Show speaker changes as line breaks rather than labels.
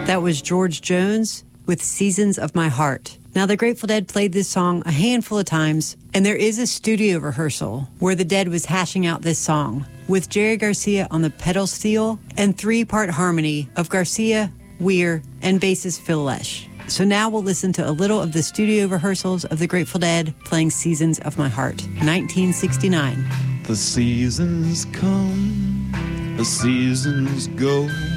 That was George Jones with Seasons of My Heart. Now, the Grateful Dead played this song a handful of times, and there is a studio rehearsal where the Dead was hashing out this song with Jerry Garcia on the pedal steel and three-part harmony of Garcia, Weir, and bassist Phil Lesh. So now we'll listen to a little of the studio rehearsals of the Grateful Dead playing Seasons of My Heart, 1969.
The seasons come, the seasons go.